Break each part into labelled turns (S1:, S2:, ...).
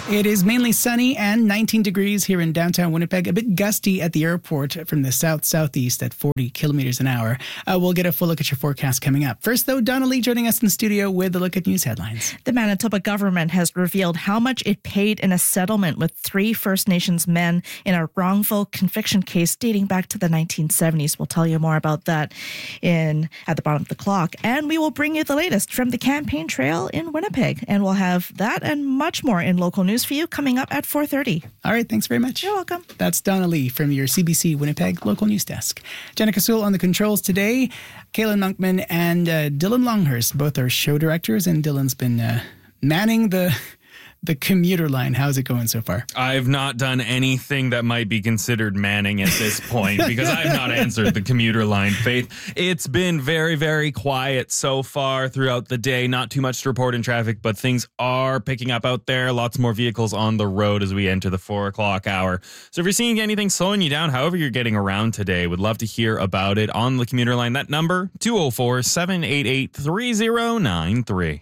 S1: It is mainly sunny and 19 degrees here in downtown Winnipeg. A bit gusty at the airport from the south-southeast at 40 kilometers an hour. We'll get a full look at your forecast coming up. First, though, Donna Lee joining us in the studio with a look at news headlines.
S2: The Manitoba government has revealed how much it paid in a settlement with 3 First Nations men in a wrongful conviction case dating back to the 1970s. We'll tell you more about that at the bottom of the clock. And we will bring you the latest from the campaign trail in Winnipeg. And we'll have that and much more in local news for you coming up at 4:30.
S1: All right, thanks very much.
S2: You're welcome.
S1: That's Donna Lee from your CBC Winnipeg local news desk. Jenica Sewell on the controls today. Kaylin Monkman and Dylan Longhurst, both are show directors, and Dylan's been manning the commuter line. How's it going so far?
S3: I've not done anything that might be considered manning at this point because I've not answered the commuter line, Faith. It's been very, very quiet so far throughout the day. Not too much to report in traffic, but things are picking up out there. Lots more vehicles on the road as we enter the 4 o'clock hour. So if you're seeing anything slowing you down, however you're getting around today, would love to hear about it on the commuter line. That number, 204-788-3093.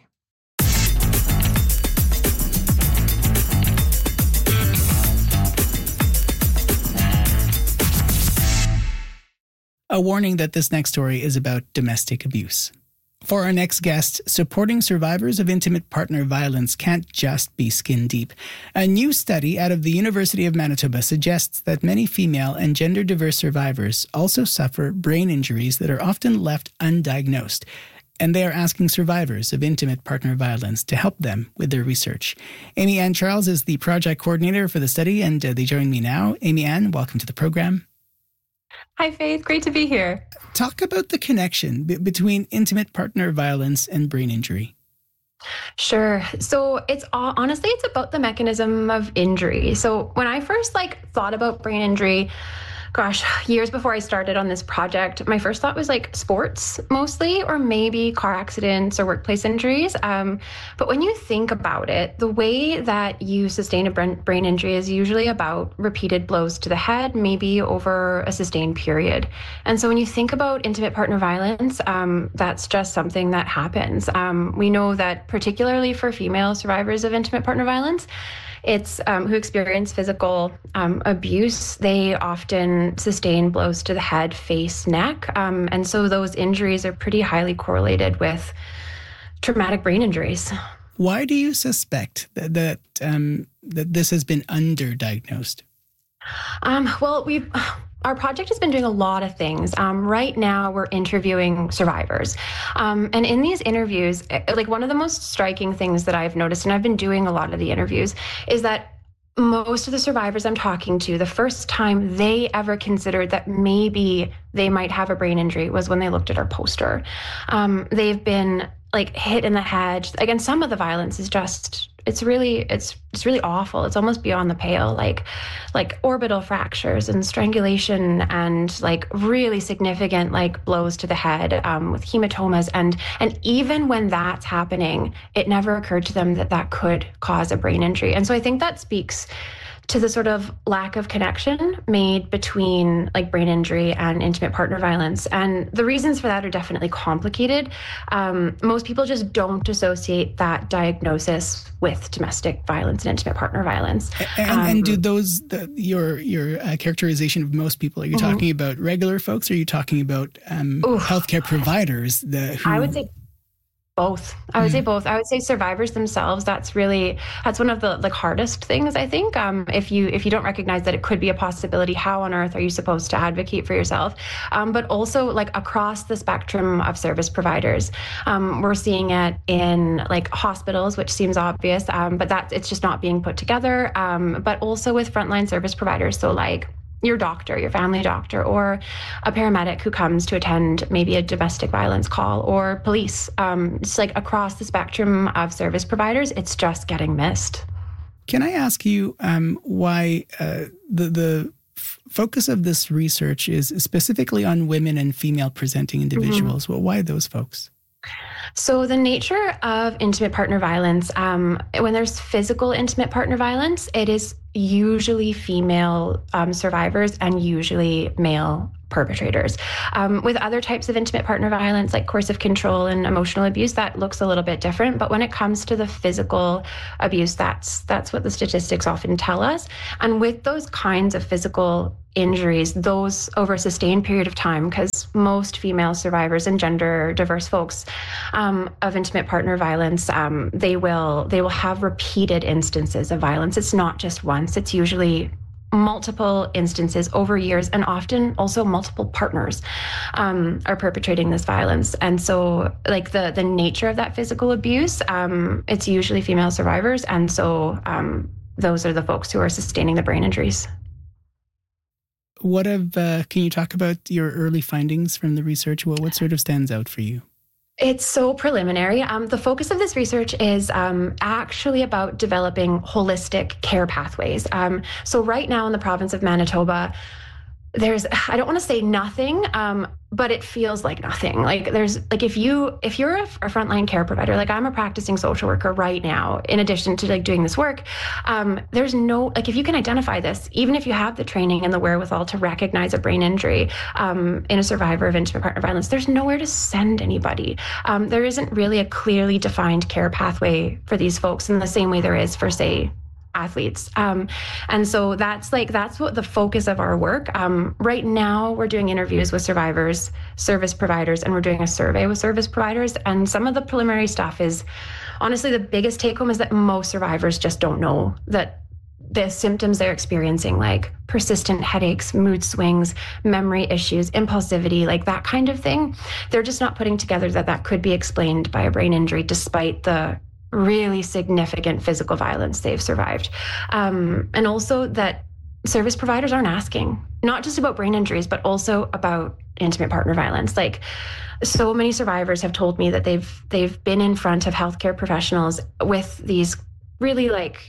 S1: A warning that this next story is about domestic abuse. For our next guest, supporting survivors of intimate partner violence can't just be skin deep. A new study out of the University of Manitoba suggests that many female and gender-diverse survivors also suffer brain injuries that are often left undiagnosed. And they are asking survivors of intimate partner violence to help them with their research. Amy Ann Charles is the project coordinator for the study, and they join me now. Amy Ann, welcome to the program.
S4: Hi, Faith. Great to be here.
S1: Talk about the connection between intimate partner violence and brain injury.
S4: Sure. So honestly, it's about the mechanism of injury. So when I first thought about brain injury, years before I started on this project, my first thought was sports mostly, or maybe car accidents or workplace injuries. But when you think about it, the way that you sustain a brain injury is usually about repeated blows to the head, maybe over a sustained period. And so when you think about intimate partner violence, that's just something that happens. We know that particularly for female survivors of intimate partner violence, it's who experience physical abuse, they often sustain blows to the head, face, neck. And so those injuries are pretty highly correlated with traumatic brain injuries.
S1: Why do you suspect that this has been underdiagnosed?
S4: Our project has been doing a lot of things. Right now, we're interviewing survivors. And in these interviews, one of the most striking things that I've noticed, and I've been doing a lot of the interviews, is that most of the survivors I'm talking to, the first time they ever considered that maybe they might have a brain injury was when they looked at our poster. They've been hit in the head. Again, some of the violence is just, it's really awful. It's almost beyond the pale, like orbital fractures and strangulation and really significant blows to the head with hematomas. And even when that's happening, it never occurred to them that could cause a brain injury. And so I think that speaks to the sort of lack of connection made between brain injury and intimate partner violence. And the reasons for that are definitely complicated. Most people just don't associate that diagnosis with domestic violence and intimate partner violence.
S1: And do your characterization of most people, are you talking about regular folks, or are you talking about healthcare providers?
S4: I would say both. I would say both. I would say survivors themselves. That's one of the hardest things, I think. If you don't recognize that it could be a possibility, how on earth are you supposed to advocate for yourself? But also across the spectrum of service providers, we're seeing it in hospitals, which seems obvious, but it's just not being put together. But also with frontline service providers, so your doctor, your family doctor, or a paramedic who comes to attend maybe a domestic violence call, or police. It's across the spectrum of service providers, it's just getting missed.
S1: Can I ask you why the focus of this research is specifically on women and female presenting individuals? Well, why those folks?
S4: So the nature of intimate partner violence, when there's physical intimate partner violence, it is usually female survivors and usually male perpetrators. With other types of intimate partner violence, like coercive control and emotional abuse, that looks a little bit different. But when it comes to the physical abuse, that's what the statistics often tell us. And with those kinds of physical injuries, those over a sustained period of time, because most female survivors and gender diverse folks of intimate partner violence, they will have repeated instances of violence. It's not just once. It's usually multiple instances over years, and often also multiple partners are perpetrating this violence. And so like the nature of that physical abuse, it's usually female survivors. And so those are the folks who are sustaining the brain injuries.
S1: Can you talk about your early findings from the research? What sort of stands out for you?
S4: It's so preliminary. The focus of this research is actually about developing holistic care pathways. So right now in the province of Manitoba, I don't want to say nothing, but it feels like nothing. Like if you're a frontline care provider, like I'm a practicing social worker right now, in addition to like doing this work, there's no, like if you can identify this, even if you have the training and the wherewithal to recognize a brain injury in a survivor of intimate partner violence, there's nowhere to send anybody. There isn't really a clearly defined care pathway for these folks in the same way there is for, say, athletes. And so that's what the focus of our work. Right now we're doing interviews with survivors, service providers, and we're doing a survey with service providers. And some of the preliminary stuff is, honestly, the biggest take home is that most survivors just don't know that the symptoms they're experiencing, like persistent headaches, mood swings, memory issues, impulsivity, like that kind of thing, they're just not putting together that could be explained by a brain injury, despite the really significant physical violence they've survived. And also that service providers aren't asking, not just about brain injuries, but also about intimate partner violence. Like, so many survivors have told me that they've been in front of healthcare professionals with these really, like,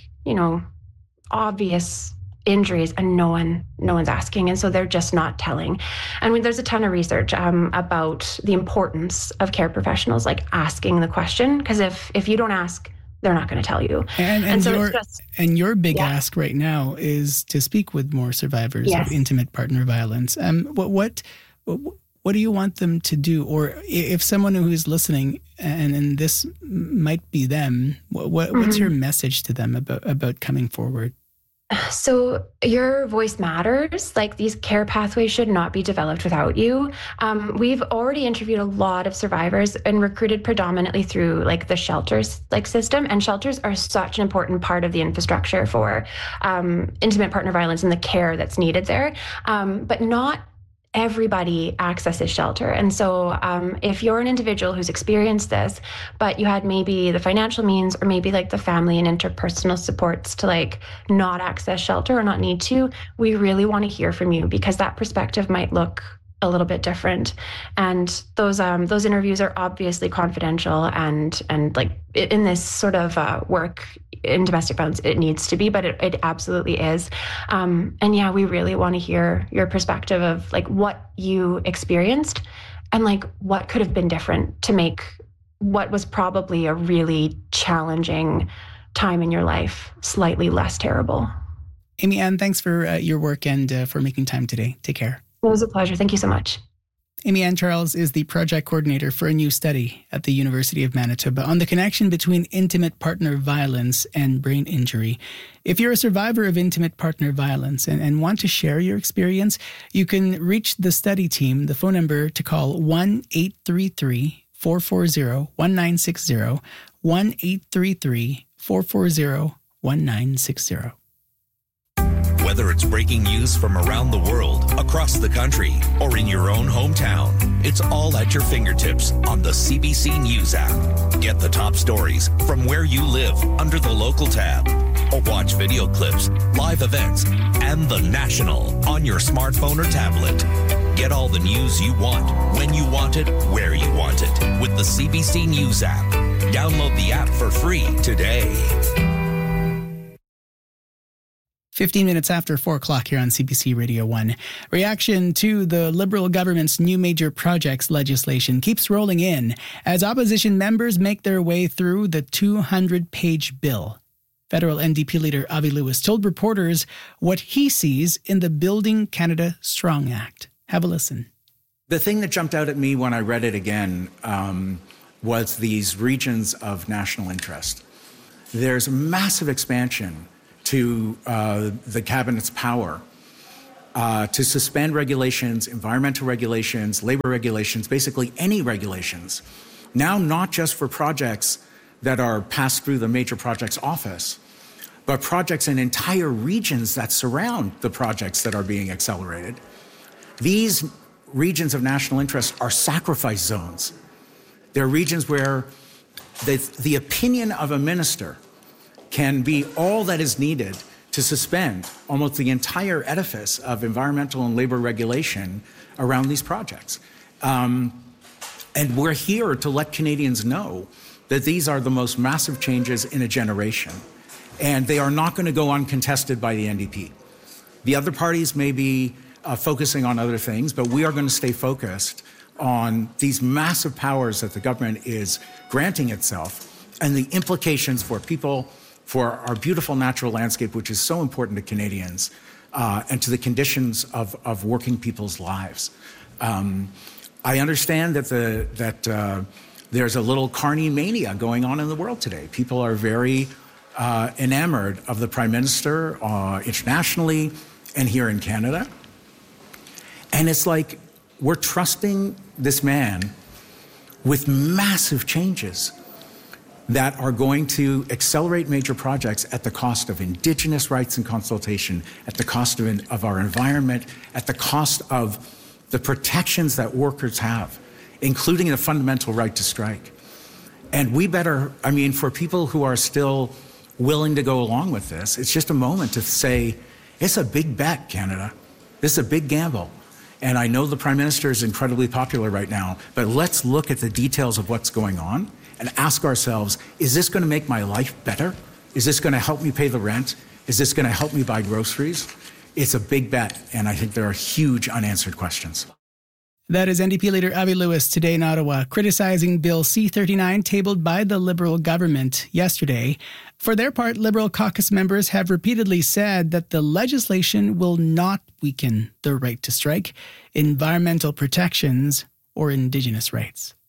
S4: obvious injuries, and no one's asking, and so they're just not telling. And there's a ton of research about the importance of care professionals like asking the question, because if you don't ask, they're not going to tell you. And
S1: your big ask right now is to speak with more survivors of intimate partner violence. What do you want them to do? Or if someone who is listening, and this might be them, what's your message to them about coming forward?
S4: So your voice matters. Like, these care pathways should not be developed without you. We've already interviewed a lot of survivors and recruited predominantly through like the shelters system. And shelters are such an important part of the infrastructure for intimate partner violence and the care that's needed there. But not everybody accesses shelter. And so if you're an individual who's experienced this, but you had maybe the financial means or maybe like the family and interpersonal supports to like not access shelter or not need to, we really want to hear from you, because that perspective might look a little bit different. And those interviews are obviously confidential, and like in this sort of work in domestic violence, it needs to be, but it absolutely is. And yeah, we really want to hear your perspective of like what you experienced and like what could have been different to make what was probably a really challenging time in your life slightly less terrible.
S1: Amy Ann, thanks for your work and for making time today. Take care.
S4: It was a pleasure. Thank you so much.
S1: Amy Ann Charles is the project coordinator for a new study at the University of Manitoba on the connection between intimate partner violence and brain injury. If you're a survivor of intimate partner violence and want to share your experience, you can reach the study team. The phone number to call 1-833-440-1960, 1-833-440-1960.
S5: Whether it's breaking news from around the world, across the country, or in your own hometown, it's all at your fingertips on the CBC News app. Get the top stories from where you live under the local tab, or watch video clips, live events, and the national on your smartphone or tablet. Get all the news you want, when you want it, where you want it, with the CBC News app. Download the app for free today.
S1: 15 minutes after 4 o'clock here on CBC Radio 1. Reaction to the Liberal government's new major projects legislation keeps rolling in as opposition members make their way through the 200-page bill. Federal NDP leader Avi Lewis told reporters what he sees in the Building Canada Strong Act. Have a listen.
S6: The thing that jumped out at me when I read it again was these regions of national interest. There's massive expansion to the cabinet's power to suspend regulations, environmental regulations, labor regulations, basically any regulations. Now, not just for projects that are passed through the major projects office, but projects in entire regions that surround the projects that are being accelerated. These regions of national interest are sacrifice zones. They're regions where the opinion of a minister can be all that is needed to suspend almost the entire edifice of environmental and labor regulation around these projects. And we're here to let Canadians know that these are the most massive changes in a generation. And they are not going to go uncontested by the NDP. The other parties may be focusing on other things, but we are going to stay focused on these massive powers that the government is granting itself and the implications for people, for our beautiful natural landscape, which is so important to Canadians, and to the conditions of working people's lives. I understand that there's a little Carney mania going on in the world today. People are very enamored of the Prime Minister internationally and here in Canada. And it's like we're trusting this man with massive changes that are going to accelerate major projects at the cost of Indigenous rights and consultation, at the cost of our environment, at the cost of the protections that workers have, including the fundamental right to strike. And we better, for people who are still willing to go along with this, it's just a moment to say, it's a big bet, Canada. This is a big gamble. And I know the Prime Minister is incredibly popular right now, but let's look at the details of what's going on and ask ourselves, is this going to make my life better? Is this going to help me pay the rent? Is this going to help me buy groceries? It's a big bet, and I think there are huge unanswered questions.
S1: That is NDP leader Avi Lewis today in Ottawa, criticizing Bill C-39 tabled by the Liberal government yesterday. For their part, Liberal caucus members have repeatedly said that the legislation will not weaken the right to strike, environmental protections, or Indigenous rights.